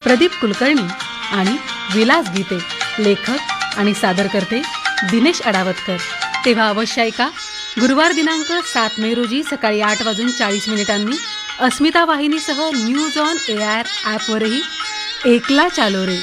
प्रदीप कुलकर्णी आणि विलास गीते. लेखक आणि सादरकर्ते दिनेश अडावतकर. तेव्हा अवश्य ऐका. गुरुवार दिनांक 7 मे रोजी सकाळी 8:40 अस्मिता वाहिनीसह न्यूज ऑन एआर ॲपवरही एकला चालो रे